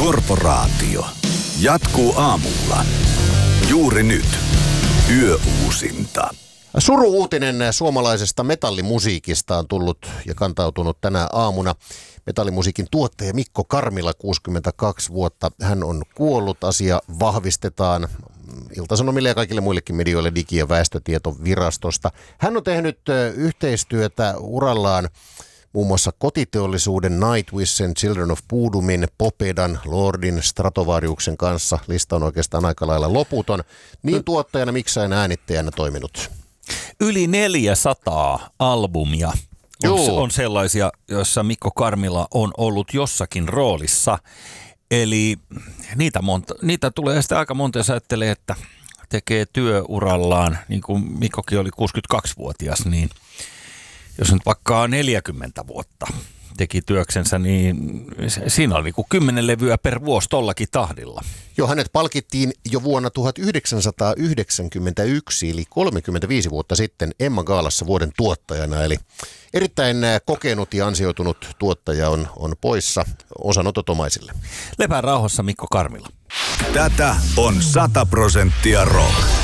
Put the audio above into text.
Korporaatio jatkuu aamulla. Juuri nyt. Yöuusinta. Suru-uutinen suomalaisesta metallimusiikista on tullut ja kantautunut tänä aamuna. Metallimusiikin tuottaja Mikko Karmila, 62 vuotta. Hän on kuollut. Asia vahvistetaan Ilta-Sanomille ja kaikille muillekin medioille Digi- ja väestötietovirastosta. Hän on tehnyt yhteistyötä urallaan muun muassa Kotiteollisuuden, Nightwishen, Children of Bodomin, Popedan, Lordin, Stratovariuksen kanssa. Lista on oikeastaan aika lailla loputon. Niin tuottajana, miksään äänittäjänä toiminut. Yli 400 albumia on sellaisia, joissa Mikko Karmila on ollut jossakin roolissa. Eli niitä tulee sitten aika monta, jos ajattelee, että tekee työurallaan, niin kuin Mikkokin oli 62-vuotias, niin jos nyt vaikka 40 vuotta teki työksensä, niin siinä oli niin kuin 10 levyä per vuosi tollakin tahdilla. Joo, hänet palkittiin jo vuonna 1991, eli 35 vuotta sitten Emma Gaalassa vuoden tuottajana. Eli erittäin kokenut ja ansioitunut tuottaja on poissa, osanotot omaisille. Lepää rauhassa Mikko Karmila. Tätä on 100% rock.